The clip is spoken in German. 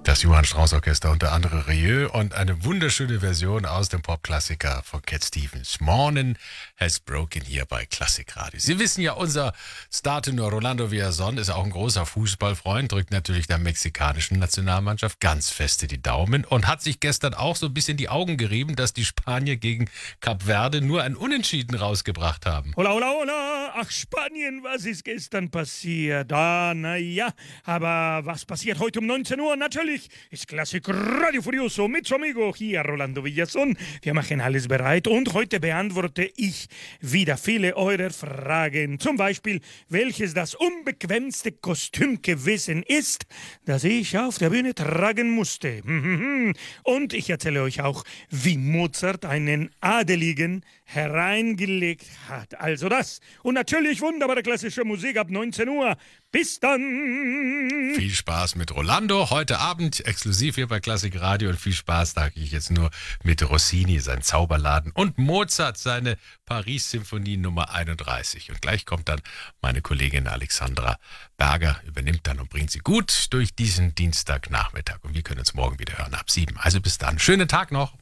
Das Johann Strauss Orchester unter anderem Rieu und eine wunderschöne Version aus dem Popklassiker von Cat Stevens. Morning has broken hier bei Klassikradio. Sie wissen ja, unser Startenor Rolando Villazón ist auch ein großer Fußballfreund, drückt natürlich der mexikanischen Nationalmannschaft ganz feste die Daumen und hat sich gestern auch so ein bisschen die Augen gerieben, dass die Spanier gegen Kap Verde nur ein Unentschieden rausgebracht haben. Hola, hola, hola. Ach, Spanien, was ist gestern passiert? Naja, aber was passiert heute um 19 Uhr? Natürlich ist Klassik Radio Furioso mit su amigo hier, Rolando Villazón. Wir machen alles bereit und heute beantworte ich wieder viele eurer Fragen. Zum Beispiel, welches das unbequemste Kostüm gewesen ist, das ich auf der Bühne tragen musste. Und ich erzähle euch auch, wie Mozart einen Adeligen hereingelegt hat. Also das und natürlich wunderbare klassische Musik ab 19 Uhr. Bis dann! Viel Spaß mit Rolando heute Abend, exklusiv hier bei Klassik Radio, und viel Spaß, sage ich jetzt nur, mit Rossini, sein Zauberladen, und Mozart, seine Paris-Symphonie Nummer 31. Und gleich kommt dann meine Kollegin Alexandra Berger, übernimmt dann und bringt sie gut durch diesen Dienstagnachmittag. Und wir können uns morgen wieder hören ab 7. Also bis dann, schönen Tag noch!